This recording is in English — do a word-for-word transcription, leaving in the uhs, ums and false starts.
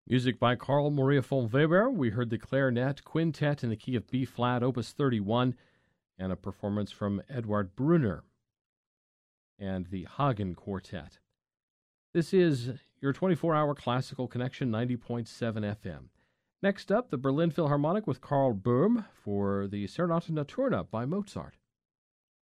Music by Carl Maria von Weber. We heard the Clarinet Quintet in the key of B-flat, Opus thirty-one, and a performance from Edward Brunner and the Hagen Quartet. This is your twenty-four hour Classical Connection, ninety point seven F M. Next up, the Berlin Philharmonic with Karl Böhm for the Serenata Notturna by Mozart.